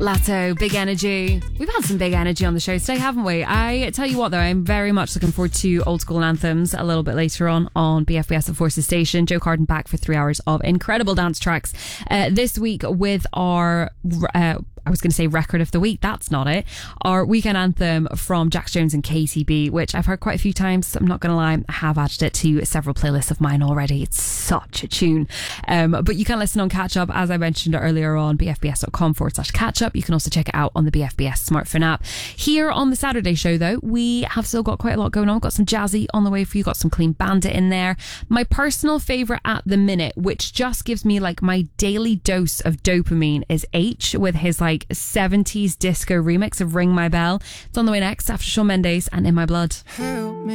Lato, Big Energy. We've had some big energy on the show today, haven't we? I tell you what, though, I'm very much looking forward to old school anthems a little bit later on BFBS at Forces Station. Joe Carden back for 3 hours of incredible dance tracks this week with our... I was going to say record of the week. That's not it. Our weekend anthem from Jax Jones and KTB, which I've heard quite a few times. I'm not going to lie. I have added it to several playlists of mine already. It's such a tune. But you can listen on Catch Up, as I mentioned earlier, on bfbs.com/catch up. You can also check it out on the BFBS smartphone app. Here on the Saturday show, though, we have still got quite a lot going on. We've got some jazzy on the way for you. Got some Clean Bandit in there. My personal favourite at the minute, which just gives me like my daily dose of dopamine, is H with his like 70s disco remix of Ring My Bell. It's on the way next after Shawn Mendes and In My Blood.